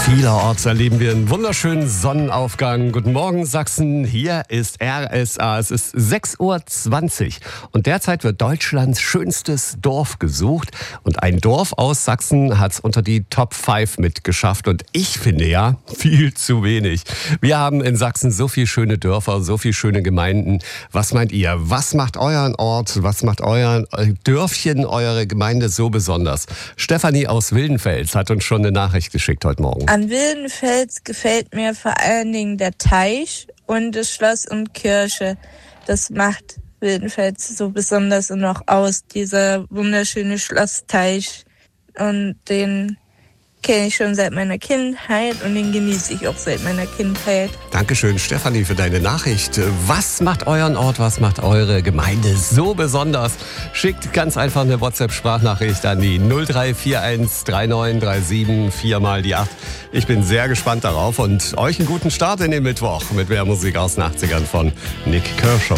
Vielerorts erleben wir einen wunderschönen Sonnenaufgang. Guten Morgen Sachsen, hier ist RSA. Es ist 6:20 Uhr und derzeit wird Deutschlands schönstes Dorf gesucht. Und ein Dorf aus Sachsen hat es unter die Top 5 mitgeschafft. Und ich finde ja, viel zu wenig. Wir haben in Sachsen so viele schöne Dörfer, so viele schöne Gemeinden. Was meint ihr? Was macht euren Ort, was macht euer Dörfchen, eure Gemeinde so besonders? Stefanie aus Wildenfels hat uns schon eine Nachricht geschickt heute Morgen. An Wildenfels gefällt mir vor allen Dingen der Teich und das Schloss und Kirche. Das macht Wildenfels so besonders und auch aus, dieser wunderschöne Schlossteich. Und den kenne ich schon seit meiner Kindheit und den genieße ich auch seit meiner Kindheit. Dankeschön, Stefanie, für deine Nachricht. Was macht euren Ort, was macht eure Gemeinde so besonders? Schickt ganz einfach eine WhatsApp-Sprachnachricht an die 0341 3937 4 die 8. Ich bin sehr gespannt darauf und euch einen guten Start in den Mittwoch mit mehr Musik aus den 80ern von Nick Kershaw.